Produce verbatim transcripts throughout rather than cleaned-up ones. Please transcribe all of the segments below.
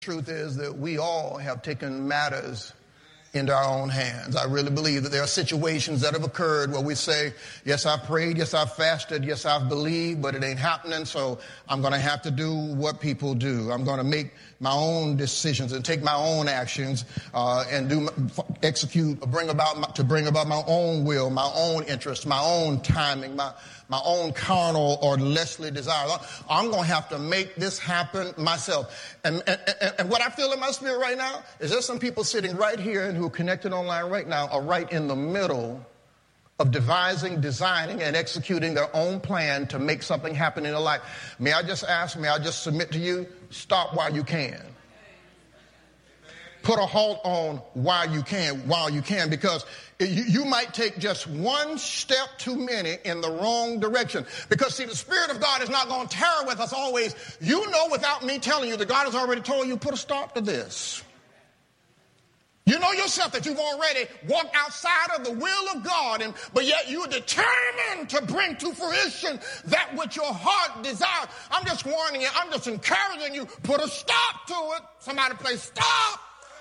Truth is that we all have taken matters into our own hands. I really believe that there are situations that have occurred where we say, yes, I've prayed, yes, I've fasted, yes, I've believed, but it ain't happening, so I'm going to have to do what people do. I'm going to make my own decisions and take my own actions uh, and do execute, bring about my, to bring about my own will, my own interest, my own timing, my my own carnal or fleshly desires. I'm going to have to make this happen myself. And, and, and what I feel in my spirit right now is there's some people sitting right here and who are connected online right now are right in the middle of devising, designing, and executing their own plan to make something happen in their life. May I just ask, may I just submit to you, stop while you can. Put a halt on while you can, while you can, because you, you might take just one step too many in the wrong direction. Because, see, the Spirit of God is not going to tarry with us always. You know without me telling you that God has already told you, put a stop to this. You know yourself that you've already walked outside of the will of God, and but yet you are determined to bring to fruition that which your heart desires. I'm just warning you. I'm just encouraging you. Put a stop to it. Somebody play stop.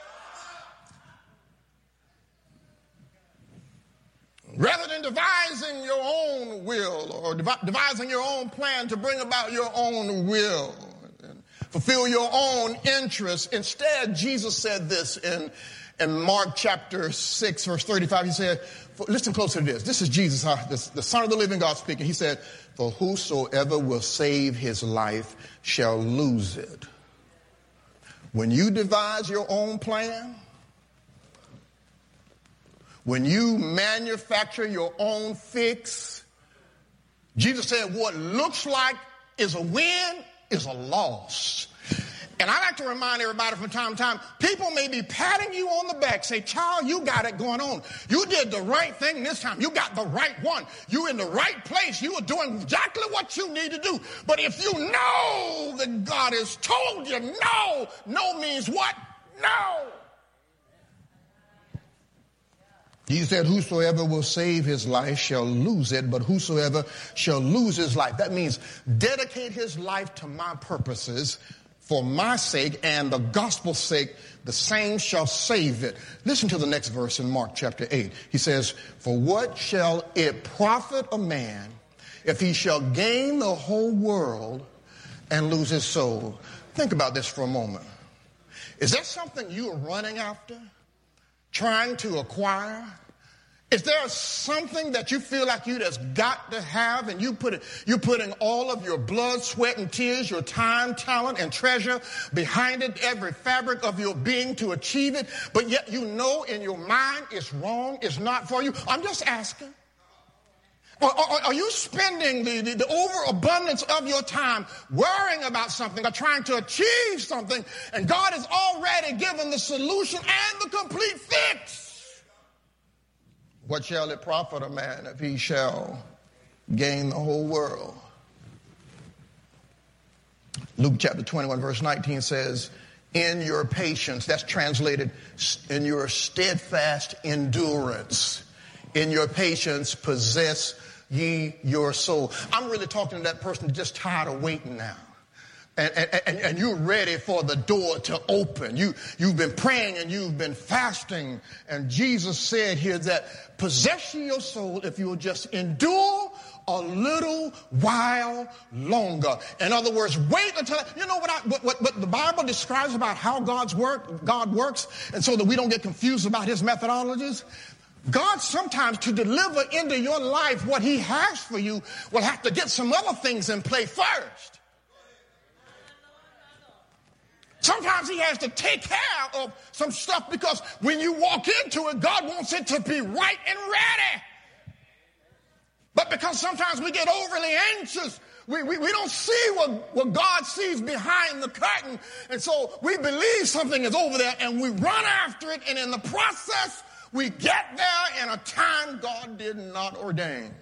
Rather than devising your own will or dev- devising your own plan to bring about your own will and fulfill your own interests, instead, Jesus said this in, in Mark chapter six, verse thirty-five. He said, listen closer to this. This is Jesus, the, the Son of the living God speaking. He said, for whosoever will save his life shall lose it. When you devise your own plan, when you manufacture your own fix, Jesus said what looks like is a win is a loss. And I like to remind everybody from time to time, people may be patting you on the back, say, child, you got it going on. You did the right thing this time. You got the right one. You in the right place. You are doing exactly what you need to do. But if you know that God has told you no, no means what? No. He said, whosoever will save his life shall lose it, but whosoever shall lose his life. That means dedicate his life to my purposes for my sake and the gospel's sake, the same shall save it. Listen to the next verse in Mark chapter eight. He says, for what shall it profit a man if he shall gain the whole world and lose his soul? Think about this for a moment. Is that something you are running after? Trying to acquire? Is there something that you feel like you just got to have and you put it, you're putting all of your blood, sweat, and tears, your time, talent, and treasure behind it, every fabric of your being to achieve it, but yet you know in your mind it's wrong, it's not for you? I'm just asking. Or, or, are you spending the, the, the overabundance of your time worrying about something or trying to achieve something, and God has already given the solution and the complete fix? What shall it profit a man if he shall gain the whole world? Luke chapter twenty-one, verse nineteen says, in your patience, that's translated, in your steadfast endurance, in your patience possess ye your soul. I'm really talking to that person who's just tired of waiting now. And, and, and you're ready for the door to open. You, you've been praying and you've been fasting. And Jesus said here that possess your soul if you'll just endure a little while longer. In other words, wait until, you know what, I, what, what, what the Bible describes about how God's work, God works, and so that we don't get confused about his methodologies? God sometimes, to deliver into your life what he has for you, will have to get some other things in play first. Sometimes he has to take care of some stuff because when you walk into it, God wants it to be right and ready. But because sometimes we get overly anxious, we, we, we don't see what, what God sees behind the curtain. And so we believe something is over there and we run after it. And in the process, we get there in a time God did not ordain.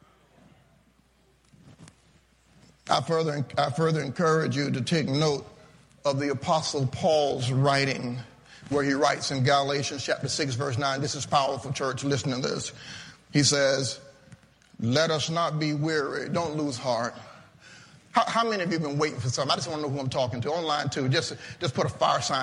I further, I further encourage you to take note of the Apostle Paul's writing, where he writes in Galatians chapter six, verse nine. This is powerful, church. Listen to this. He says, let us not be weary. Don't lose heart. How, how many of you have been waiting for something? I just want to know who I'm talking to. Online, too. Just, just put a fire sign